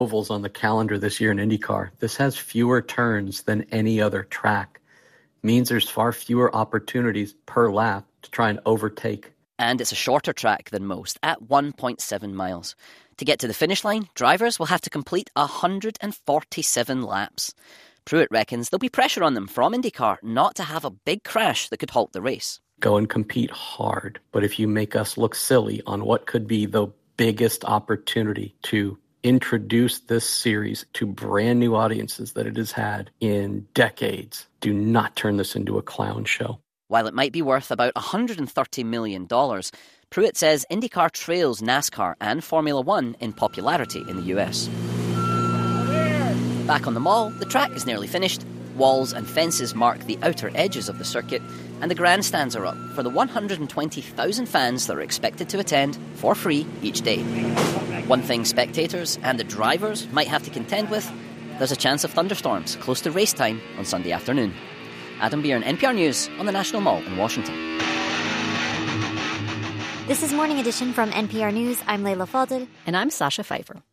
ovals on the calendar this year in IndyCar. This has fewer turns than any other track. Means there's far fewer opportunities per lap to try and overtake. And it's a shorter track than most, at 1.7 miles. To get to the finish line, drivers will have to complete 147 laps. Pruitt reckons there'll be pressure on them from IndyCar not to have a big crash that could halt the race. Go and compete hard, but if you make us look silly on what could be the biggest opportunity to introduce this series to brand new audiences that it has had in decades, do not turn this into a clown show. While it might be worth about $130 million, Pruitt says IndyCar trails NASCAR and Formula One in popularity in the US. Back on the Mall, the track is nearly finished. Walls and fences mark the outer edges of the circuit, and the grandstands are up for the 120,000 fans that are expected to attend for free each day. One thing spectators and the drivers might have to contend with, there's a chance of thunderstorms close to race time on Sunday afternoon. Adam Byrne, NPR News on the National Mall in Washington. This is Morning Edition from NPR News. I'm Leila Fadel. And I'm Sasha Pfeiffer.